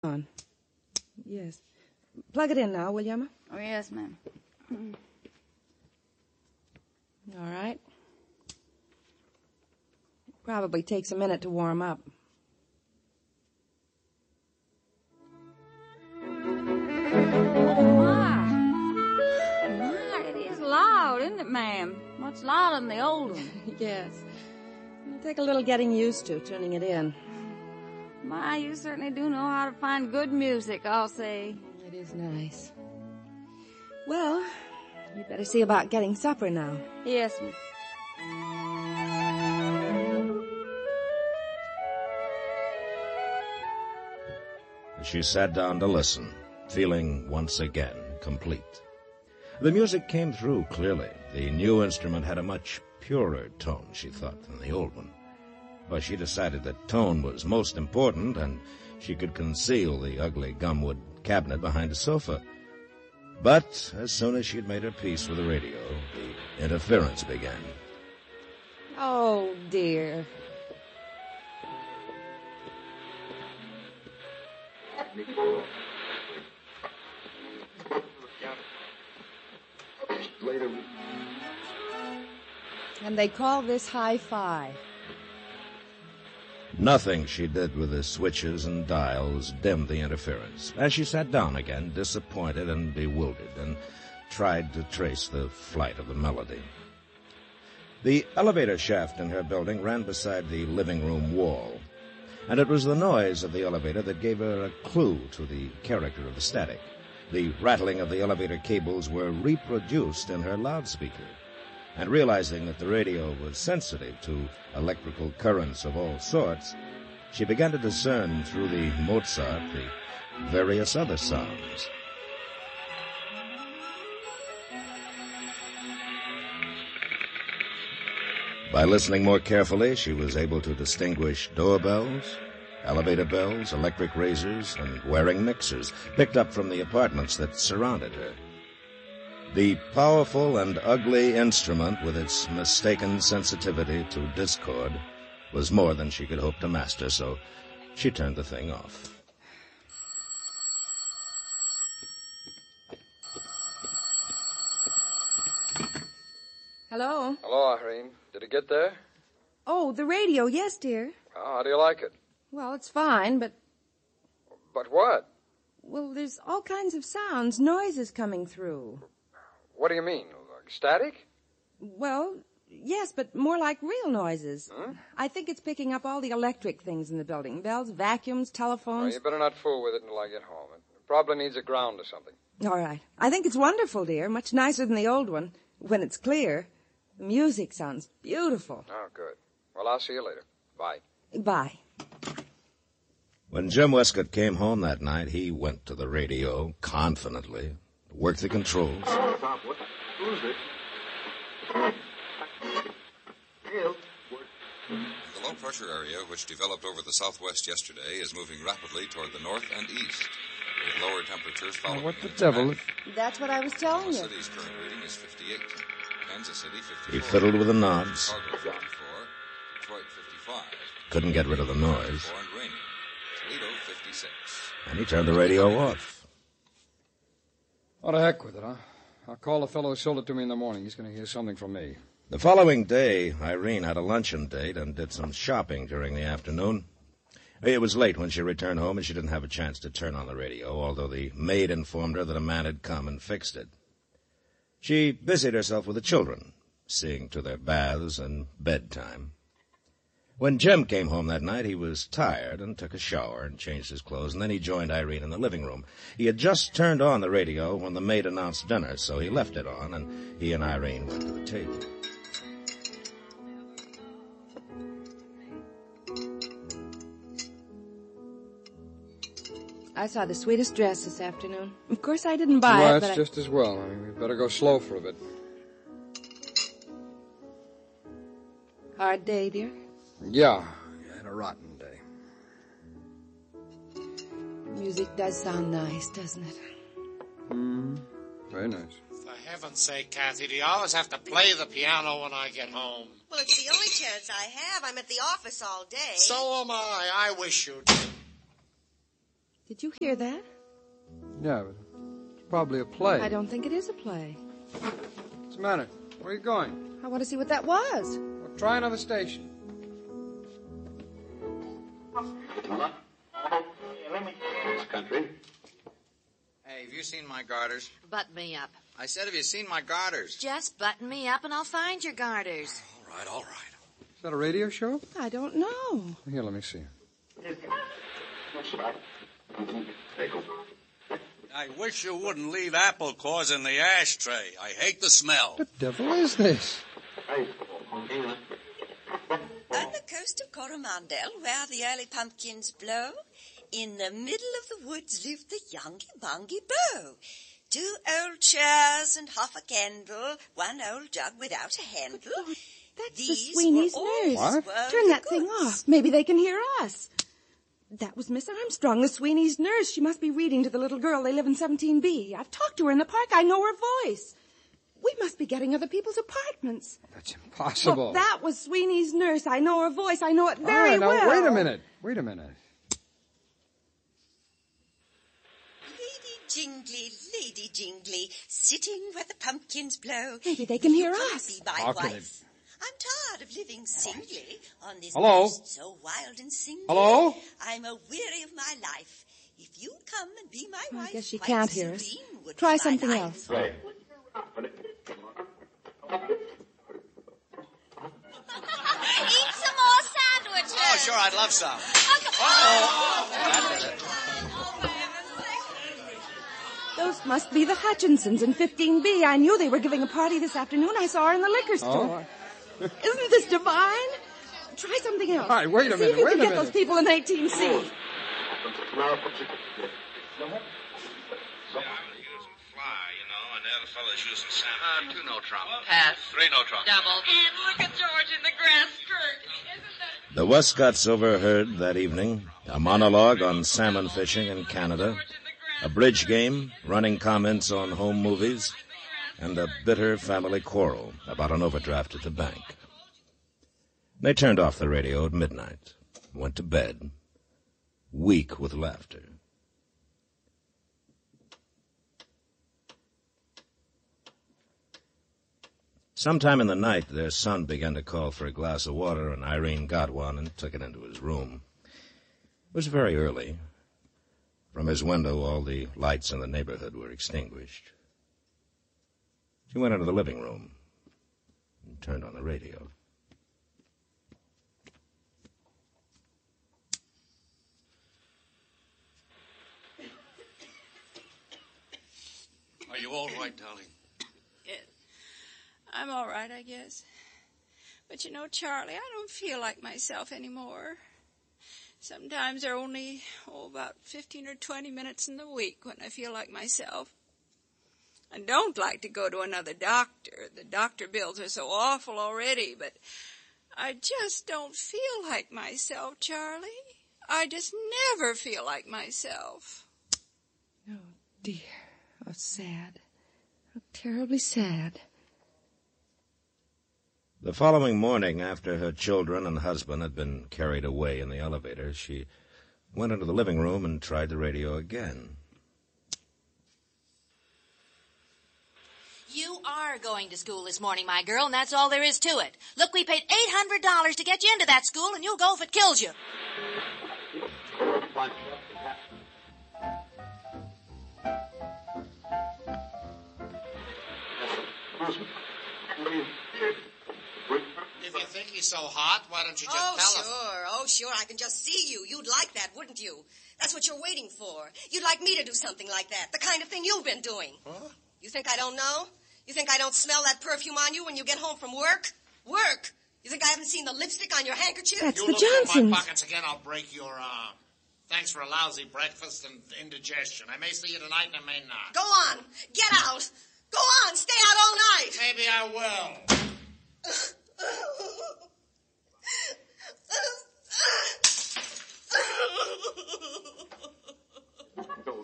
on. Yes. Plug it in now, will you, Emma? Oh, yes, ma'am. All right. Probably takes a minute to warm up. It is loud, isn't it, ma'am? Much louder than the old one. Yes. It'll take a little getting used to, tuning it in. My, you certainly do know how to find good music, I'll say. It is nice. Well, you'd better see about getting supper now. Yes, ma'am. She sat down to listen, feeling once again complete. The music came through clearly. The new instrument had a much purer tone, she thought, than the old one. But she decided that tone was most important, and she could conceal the ugly gumwood cabinet behind a sofa. But as soon as she'd made her peace with the radio, the interference began. Oh, dear. And they call this hi-fi. Nothing she did with the switches and dials dimmed the interference. As she sat down again, disappointed and bewildered, and tried to trace the flight of the melody. The elevator shaft in her building ran beside the living room wall, and it was the noise of the elevator that gave her a clue to the character of the static. The rattling of the elevator cables were reproduced in her loudspeaker. And realizing that the radio was sensitive to electrical currents of all sorts, she began to discern through the Mozart the various other sounds. By listening more carefully, she was able to distinguish doorbells, elevator bells, electric razors, and wearing mixers picked up from the apartments that surrounded her. The powerful and ugly instrument, with its mistaken sensitivity to discord, was more than she could hope to master, so she turned the thing off. Hello? Hello, Irene. Did it get there? Oh, the radio. Yes, dear. How do you like it? Well, it's fine, but... But what? Well, there's all kinds of sounds, noises coming through. What do you mean? Like static? Well, yes, but more like real noises. I think it's picking up all the electric things in the building. Bells, vacuums, telephones. Well, you better not fool with it until I get home. It probably needs a ground or something. All right. I think it's wonderful, dear. Much nicer than the old one. When it's clear. The music sounds beautiful. Oh, good. Well, I'll see you later. Bye. Bye. When Jim Westcott came home that night, he went to the radio confidently, worked the controls. Who's it? The low-pressure area, which developed over the southwest yesterday, is moving rapidly toward the north and east, with lower temperatures following. What the devil? That's what I was telling The you. city's current reading is 58. Kansas City, 54. He fiddled with the knobs. Chicago, 54. Detroit, 55. Couldn't get rid of the noise. 54 and rainy. Toledo, 56. And he turned the radio off. What the heck with it, huh? I'll call the fellow who sold it to me in the morning. He's going to hear something from me. The following day, Irene had a luncheon date and did some shopping during the afternoon. It was late when she returned home, and she didn't have a chance to turn on the radio, although the maid informed her that a man had come and fixed it. She busied herself with the children, seeing to their baths and bedtime. When Jim came home that night, he was tired and took a shower and changed his clothes, and then he joined Irene in the living room. He had just turned on the radio when the maid announced dinner, so he left it on, and he and Irene went to the table. I saw the sweetest dress this afternoon. Of course, I didn't buy Well, it, that's but just as well. I mean, we better go slow for a bit. Hard day, dear? Yeah, I had a rotten day. Music does sound nice, doesn't it? Very nice. For heaven's sake, Kathy, do you always have to play the piano when I get home? Well, it's the only chance I have. I'm at the office all day. So am I. I wish you did. Did you hear that? Yeah, but it's probably a play. I don't think it is a play. What's the matter? Where are you going? I want to see what that was. Well, try another station. This country. Hey, have you seen my garters? Button me up. I said, have you seen my garters? Just button me up and I'll find your garters. All right. Is that a radio show? I don't know. Here, let me see. I wish you wouldn't leave apple cores in the ashtray. I hate the smell. What the devil is this? On the coast of Coromandel, where the early pumpkins blow, in the middle of the woods lived the Yonghy-Bonghy Beau. 2 old chairs and half a candle, 1 old jug without a handle. Oh, that's These the Sweeney's were all nurse. What? Turn that thing off. Maybe they can hear us. That was Miss Armstrong, the Sweeney's nurse. She must be reading to the little girl. They live in 17B. I've talked to her in the park. I know her voice. We must be getting other people's apartments. That's impossible. Well, that was Sweeney's nurse. I know her voice. I know it very now, well. Wait a minute. Lady Jingly, sitting where the pumpkins blow. Maybe they can hear Come us. Be my How can wife. I'm tired of living singly on this Hello? coast so wild and singly. Hello? I'm a weary of my life. If you'd come and be my wife, I guess she quite can't hear us. serene would Try be my something life. else. Right. Eat some more sandwiches. Oh, sure, I'd love some. Those must be the Hutchinsons in 15B. I knew they were giving a party this afternoon. I saw her in the liquor store. Isn't this divine? Try something else. All right, wait a minute, See if you wait can a get minute. those people in 18C. Two no trump. Pass. Three no trump. Double. And look at George in the grass skirt. Isn't that... The Westcotts overheard that evening a monologue on salmon fishing in Canada, a bridge game, running comments on home movies, and a bitter family quarrel about an overdraft at the bank. They turned off the radio at midnight, went to bed, weak with laughter. Sometime in the night, their son began to call for a glass of water, and Irene got one and took it into his room. It was very early. From his window, all the lights in the neighborhood were extinguished. She went into the living room and turned on the radio. Are you all right, darling? I'm all right, I guess. But you know, Charlie, I don't feel like myself anymore. Sometimes there are only, about 15 or 20 minutes in the week when I feel like myself. I don't like to go to another doctor. The doctor bills are so awful already, but I just don't feel like myself, Charlie. I just never feel like myself. Oh, dear. How sad. How terribly sad. The following morning, after her children and husband had been carried away in the elevator, she went into the living room and tried the radio again. You are going to school this morning, my girl, and that's all there is to it. Look, we paid $800 to get you into that school, and you'll go if it kills you. If you think he's so hot, why don't you just tell us? Oh, sure. I can just see you. You'd like that, wouldn't you? That's what you're waiting for. You'd like me to do something like that. The kind of thing you've been doing. Huh? You think I don't know? You think I don't smell that perfume on you when you get home from work? Work! You think I haven't seen the lipstick on your handkerchief? That's You the look in Johnsons. my pockets again, I'll break your arm. Thanks for a lousy breakfast and indigestion. I may see you tonight and I may not. Go on. Get out.